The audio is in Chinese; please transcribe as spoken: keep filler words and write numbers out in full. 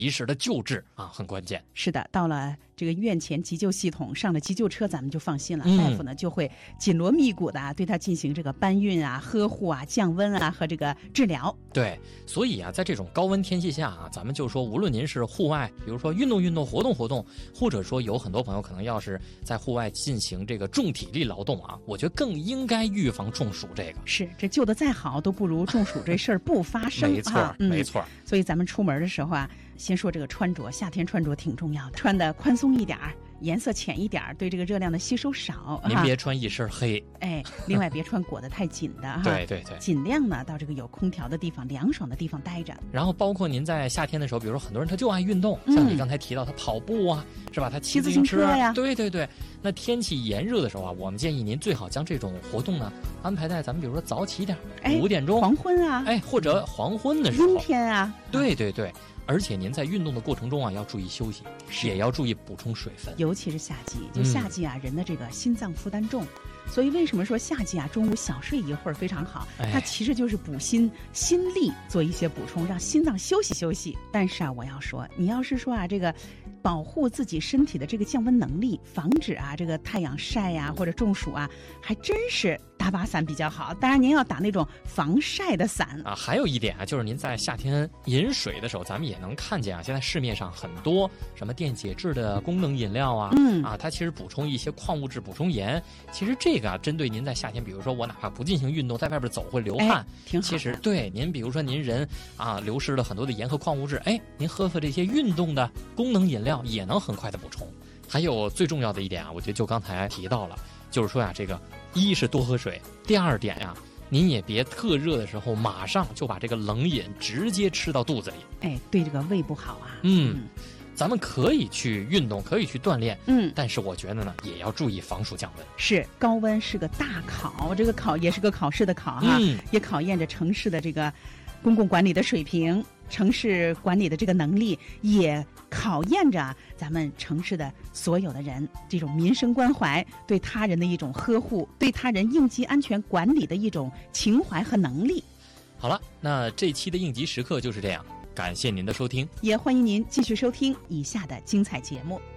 及时的救治啊，很关键。 是的，到了这个院前急救系统，上了急救车，咱们就放心了。 嗯、 大夫呢就会紧锣密鼓的对他进行这个搬运啊、呵护啊、降温啊和这个治疗。 对，所以啊，在这种高温天气下啊，咱们就说，无论您是户外，比如说运动运动、活动活动，或者说有很多朋友可能要是在户外进行这个重体力劳动啊，我觉得更应该预防中暑这个。 是，这救得再好都不如中暑这事儿不发生。 没错、啊嗯，没错。 所以咱们出门的时候啊，先说这个穿着，夏天穿着挺重要的，穿的宽松一点儿，颜色浅一点儿，对这个热量的吸收少。 您别穿一身黑， 哎，另外别穿裹得太紧的哈。 对对对， 尽量呢到这个有空调的地方、凉爽的地方待着。 然后包括您在夏天的时候，比如说很多人他就爱运动，像你刚才提到他跑步啊，是吧？他骑自行车呀， 对对对。那天气炎热的时候啊，我们建议您最好将这种活动呢安排在咱们比如说早起点， 哎， 五点钟、 黄昏啊， 哎，或者黄昏的时候， 阴天啊， 对对对。而且您在运动的过程中啊，要注意休息，也要注意补充水分， 尤其是夏季。就夏季啊，嗯、人的这个心脏负担重，所以为什么说夏季啊，中午小睡一会儿非常好？ 哎、 它其实就是补心心力做一些补充，让心脏休息休息。但是啊，我要说，你要是说啊，这个保护自己身体的这个降温能力，防止啊这个太阳晒呀、啊、或者中暑啊，还真是打把伞比较好。当然，您要打那种防晒的伞啊。还有一点啊，就是您在夏天饮水的时候，咱们也能看见啊，现在市面上很多什么电解质的功能饮料啊， 嗯啊，它其实补充一些矿物质、补充盐。其实这个啊，针对您在夏天，比如说我哪怕不进行运动，在外边走会流汗， 哎、挺好。 其实对您，比如说您人啊流失了很多的盐和矿物质，哎，您喝喝这些运动的功能饮料，也能很快的补充。还有最重要的一点啊，我觉得就刚才提到了，就是说呀、啊，这个一是多喝水，第二点呀、啊。您也别特热的时候马上就把这个冷饮直接吃到肚子里， 哎，对这个胃不好啊。 嗯，嗯咱们可以去运动，可以去锻炼， 嗯， 但是我觉得呢，也要注意防暑降温。 是，高温是个大考，这个考也是个考试的考哈、啊嗯， 也考验着城市的这个公共管理的水平，城市管理的这个能力，也考验着咱们城市的所有的人这种民生关怀，对他人的一种呵护，对他人应急安全管理的一种情怀和能力。 好了，那这期的应急时刻就是这样，感谢您的收听， 也欢迎您继续收听以下的精彩节目。